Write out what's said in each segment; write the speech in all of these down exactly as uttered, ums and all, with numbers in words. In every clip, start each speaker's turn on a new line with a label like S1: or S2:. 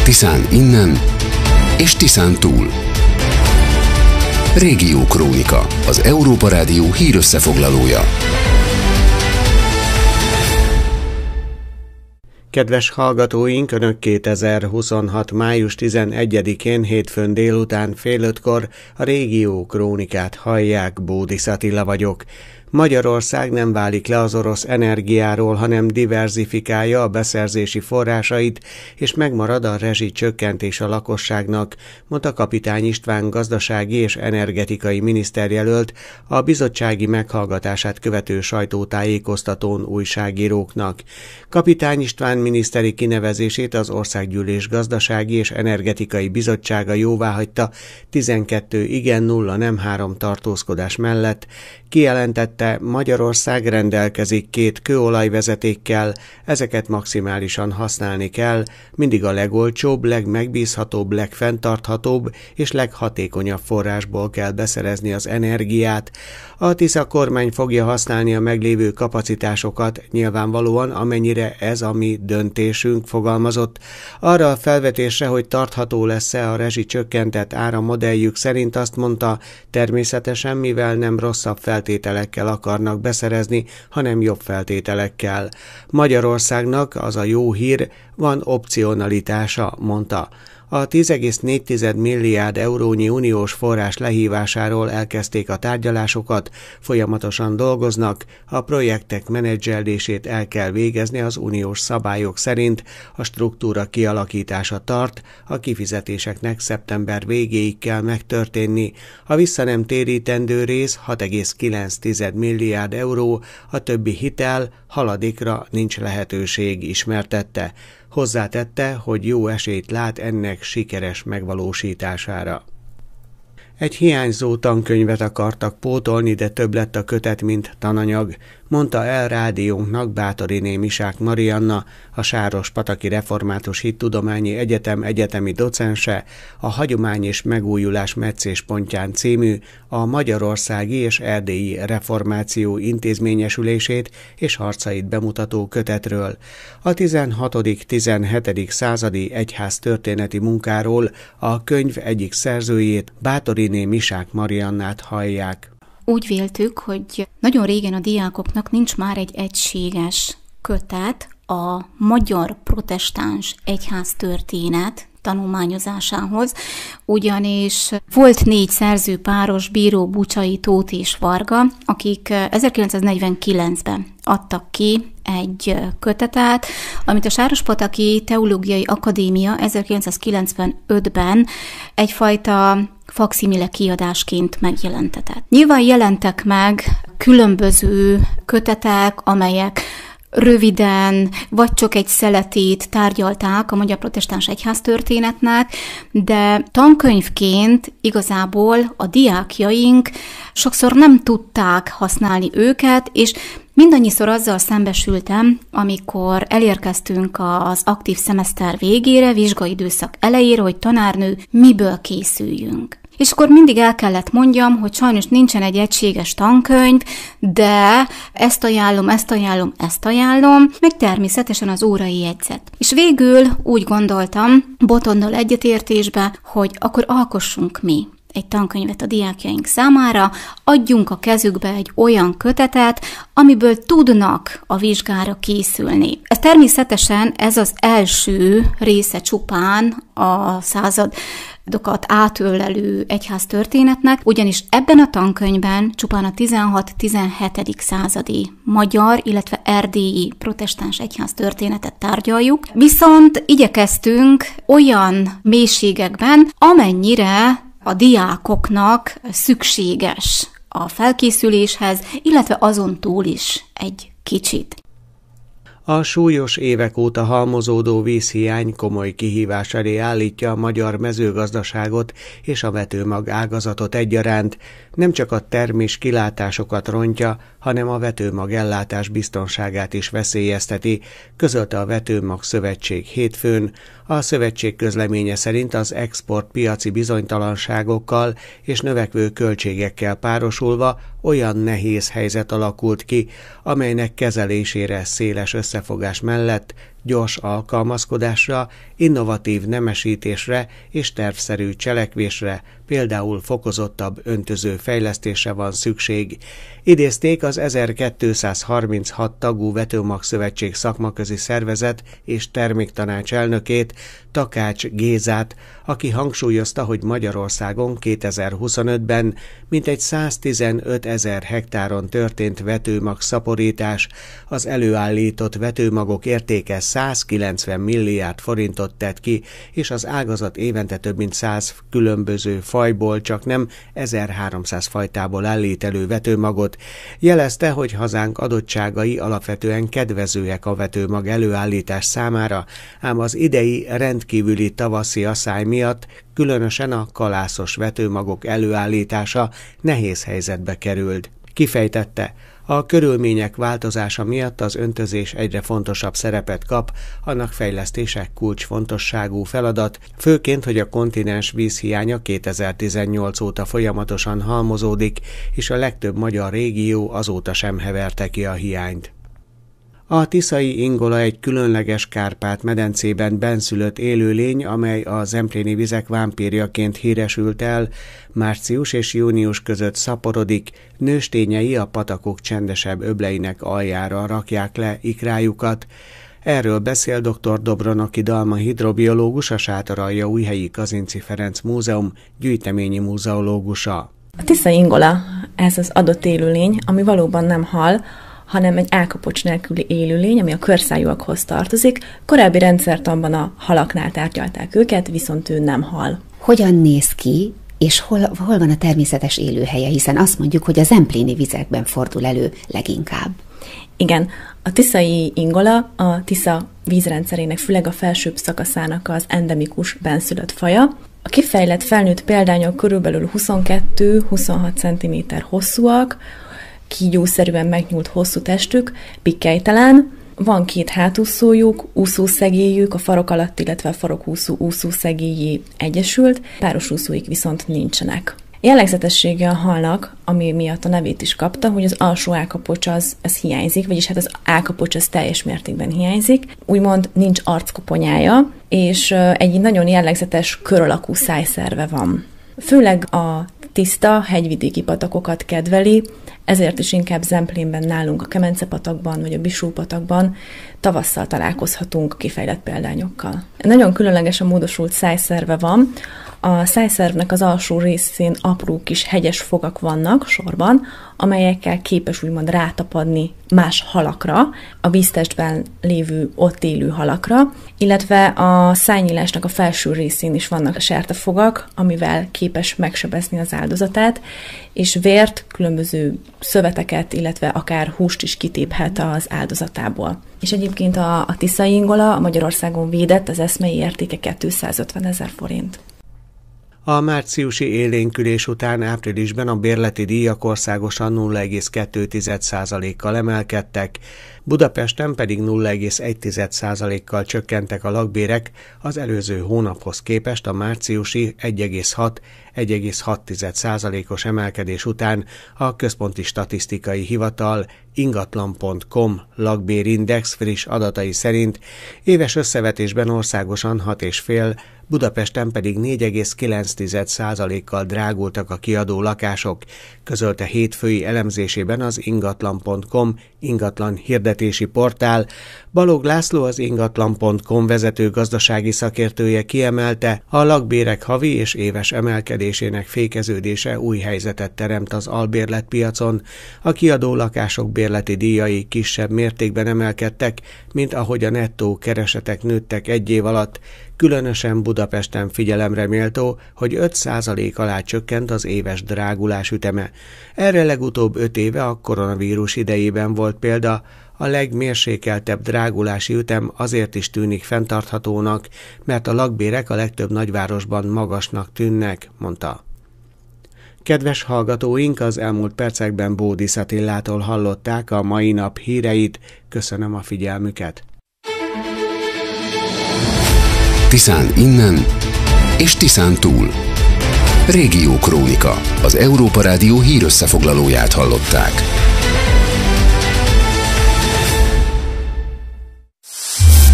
S1: Tiszán innen és Tiszán túl. Régiókrónika, az Európa Rádió hírösszefoglalója.
S2: Kedves hallgatóink, Önök kétezer-huszonhat. május tizenegyedikén hétfőn délután fél ötkor a Régió Krónikát hallják, Bódis Attila vagyok. Magyarország nem válik le az orosz energiáról, hanem diverzifikálja a beszerzési forrásait, és megmarad a rezsicsökkentés a lakosságnak, mondta Kapitány István gazdasági és energetikai miniszterjelölt a bizottsági meghallgatását követő sajtótájékoztatón újságíróknak. Kapitány István miniszteri kinevezését az Országgyűlés Gazdasági és Energetikai Bizottsága jóváhagyta tizenkettő igen, nulla nem, három tartózkodás mellett. Kijelentette, Magyarország rendelkezik két kőolajvezetékkel, ezeket maximálisan használni kell, mindig a legolcsóbb, legmegbízhatóbb, legfenntarthatóbb és leghatékonyabb forrásból kell beszerezni az energiát. A Tisza kormány fogja használni a meglévő kapacitásokat, nyilvánvalóan amennyire ez a mi döntésünk, fogalmazott. Arra a felvetésre, hogy tartható lesz-e a rezsicsökkentett árammodelljük szerint azt mondta, természetesen, mivel nem rosszabb feltételekkel akarnak beszerezni, hanem jobb feltételekkel. Magyarországnak, az a jó hír, van opcionalitása, mondta. A tíz egész négy milliárd eurónyi uniós forrás lehívásáról elkezdték a tárgyalásokat, folyamatosan dolgoznak, a projektek menedzselését el kell végezni az uniós szabályok szerint, a struktúra kialakítása tart, a kifizetéseknek szeptember végéig kell megtörténni, a vissza nem térítendő rész hat egész kilenc milliárd euró, a többi hitel, haladékra nincs lehetőség, ismertette. Hozzátette, hogy jó esélyt lát ennek sikeres megvalósítására. Egy hiányzó tankönyvet akartak pótolni, de több lett a kötet, mint tananyag, mondta el rádiónknak Báthori Misák Marianna, a Sárospataki Református Hittudományi Egyetem egyetemi docense, a Hagyomány és Megújulás Meccéspontján című a Magyarországi és Erdélyi Reformáció intézményesülését és harcait bemutató kötetről. A tizenhatodik-tizenhetedik századi egyház történeti munkáról a könyv egyik szerzőjét, Báthori Misák Mariannát hallják.
S3: Úgy véltük, hogy nagyon régen a diákoknak nincs már egy egységes kötet a magyar protestáns egyház történet tanulmányozásához, ugyanis volt négy szerzőpáros, Bíró, Bucsai, Tóth és Varga, akik ezerkilencszáznegyvenkilencben adtak ki egy kötetet, amit a Sárospataki Teológiai Akadémia ezerkilencszázkilencvenötben egyfajta fakszimile kiadásként megjelentetett. Nyilván jelentek meg különböző kötetek, amelyek röviden, vagy csak egy szeletét tárgyalták a magyar protestáns egyház történetnek, de tankönyvként igazából a diákjaink sokszor nem tudták használni őket, és mindannyiszor azzal szembesültem, amikor elérkeztünk az aktív szemeszter végére, vizsgaidőszak elejére, hogy tanárnő, miből készüljünk. És akkor mindig el kellett mondjam, hogy sajnos nincsen egy egységes tankönyv, de ezt ajánlom, ezt ajánlom, ezt ajánlom, meg természetesen az órai jegyzet. És végül úgy gondoltam, Botondal egyetértésbe, hogy akkor alkossunk mi egy tankönyvet a diákjaink számára, adjunk a kezükbe egy olyan kötetet, amiből tudnak a vizsgára készülni. Ez természetesen ez az első része csupán a századokat átölelő egyház történetnek, ugyanis ebben a tankönyvben csupán a tizenhat-tizenhetedik századi magyar, illetve erdélyi protestáns egyház történetet tárgyaljuk, viszont igyekeztünk olyan mélységekben, amennyire a diákoknak szükséges a felkészüléshez, illetve azon túl is egy kicsit.
S2: A súlyos évek óta halmozódó vízhiány komoly kihívás elé állítja a magyar mezőgazdaságot és a vetőmag ágazatot egyaránt. Nem csak a termés kilátásokat rontja, hanem a vetőmag ellátás biztonságát is veszélyezteti, közölte a Vetőmag Szövetség hétfőn. A szövetség közleménye szerint az export piaci bizonytalanságokkal és növekvő költségekkel párosulva olyan nehéz helyzet alakult ki, amelynek kezelésére széles összefogás mellett gyors alkalmazkodásra, innovatív nemesítésre és tervszerű cselekvésre, például fokozottabb öntöző fejlesztésre van szükség. Idézték az ezerkétszázharminchat tagú Vetőmagszövetség szakmaközi szervezet és terméktanács elnökét, Takács Gézát, aki hangsúlyozta, hogy Magyarországon kétezer-huszonötben mintegy száztizenöt ezer hektáron történt vetőmag szaporítás, az előállított vetőmagok értéke százkilencven milliárd forintot tett ki, és az ágazat évente több mint száz különböző fajból, csak nem ezerháromszáz fajtából állít elő vetőmagot. Jelezte, hogy hazánk adottságai alapvetően kedvezőek a vetőmag előállítás számára, ám az idei rendkívüli tavaszi aszály miatt különösen a kalászos vetőmagok előállítása nehéz helyzetbe került. Kifejtette, a körülmények változása miatt az öntözés egyre fontosabb szerepet kap, annak fejlesztése kulcsfontosságú feladat, főként, hogy a kontinens vízhiánya kétezer-tizennyolc óta folyamatosan halmozódik, és a legtöbb magyar régió azóta sem heverte ki a hiányt. A tiszai ingola egy különleges Kárpát-medencében benszülött élőlény, amely a zempléni vizek vámpírjaként híresült el, március és június között szaporodik, nőstényei a patakok csendesebb öbleinek aljára rakják le ikrájukat. Erről beszél dr. Dobronoki Dalma hidrobiológus, a Sátoraljaújhelyi Kazinczy Ferenc Múzeum gyűjteményi múzeológusa.
S4: A tiszai ingola, ez az adott élőlény, ami valóban nem hal, hanem egy állkapocs nélküli élőlény, ami a körszájúakhoz tartozik. Korábbi rendszertanban a halaknál tárgyalták őket, viszont ő nem hal.
S5: Hogyan néz ki, és hol, hol van a természetes élőhelye, hiszen azt mondjuk, hogy a zempléni vizekben fordul elő leginkább.
S4: Igen, a tiszai ingola a Tisza vízrendszerének, főleg a felsőbb szakaszának az endemikus benszülött faja. A kifejlett felnőtt példányok körülbelül huszonkettő-huszonhat centiméter hosszúak, kígyószerűen megnyúlt hosszú testük, pikkelytelen, van két hátúszójuk, úszószegélyük, a farok alatt, illetve a farokúszó úszószegélyi egyesült, páros úszóik viszont nincsenek. Jellegzetessége a halnak, ami miatt a nevét is kapta, hogy az alsó állkapocs az, az hiányzik, vagyis hát az állkapocs az teljes mértékben hiányzik, úgymond nincs arckoponyája, és egy nagyon jellegzetes kör alakú szájszerve van. Főleg a tiszta, hegyvidéki patakokat kedveli, ezért is inkább Zemplénben nálunk a Kemence-patakban vagy a Bisó-patakban tavasszal találkozhatunk kifejlett példányokkal. Nagyon különleges a módosult szájszerve van. A szájszervnek az alsó részén apró kis hegyes fogak vannak sorban, amelyekkel képes úgymond rátapadni más halakra, a víztestben lévő, ott élő halakra, illetve a szájnyílásnak a felső részén is vannak sertefogak, amivel képes megsebezni az áldozatát, és vért, különböző szöveteket, illetve akár húst is kitéphet az áldozatából. És egyébként a, a tiszai ingola a Magyarországon védett, az eszmei értéke kétszázötven ezer forint.
S2: A márciusi élénkülés után áprilisban a bérleti díjak országosan nulla egész kettő százalékkal emelkedtek, Budapesten pedig nulla egész egy százalékkal csökkentek a lakbérek az előző hónaphoz képest a márciusi egy egész hat - egy egész hat százalékos emelkedés után a Központi Statisztikai Hivatal ingatlan pont com lakbérindex friss adatai szerint éves összevetésben országosan hat egész öt, Budapesten pedig négy egész kilenc százalékkal drágultak a kiadó lakások, közölte hétfői elemzésében az ingatlan pont com ingatlan hirdetési portál. Balog László, az ingatlan pont com vezető gazdasági szakértője kiemelte, a lakbérek havi és éves emelkedésének fékeződése új helyzetet teremt az albérletpiacon, a kiadó lakások bérleti díjai kisebb mértékben emelkedtek, mint ahogy a nettó keresetek nőttek egy év alatt. Különösen Budapesten figyelemre méltó, hogy öt százalék alá csökkent az éves drágulás üteme. Erre legutóbb öt éve a koronavírus idejében volt példa, a legmérsékeltebb drágulási ütem azért is tűnik fenntarthatónak, mert a lakbérek a legtöbb nagyvárosban magasnak tűnnek, mondta. Kedves hallgatóink, az elmúlt percekben Bódis Attilától hallották a mai nap híreit. Köszönöm a figyelmüket.
S1: Tiszán innen és Tiszán túl. Régió Krónika. Az Európa Rádió hírösszefoglalóját hallották.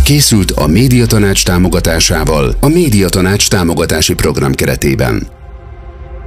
S1: Készült a Médiatanács támogatásával a Médiatanács támogatási program keretében.